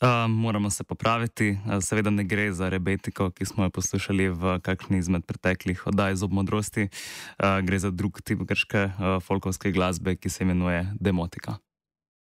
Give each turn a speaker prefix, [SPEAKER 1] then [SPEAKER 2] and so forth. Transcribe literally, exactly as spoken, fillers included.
[SPEAKER 1] Uh, moramo se popraviti. Uh, seveda ne gre za rebetiko, ki smo jo poslušali v kakšni izmed preteklih oddaj Zob modrosti. Uh, gre za drug tip grške uh, folkovske glasbe, ki se imenuje demotika.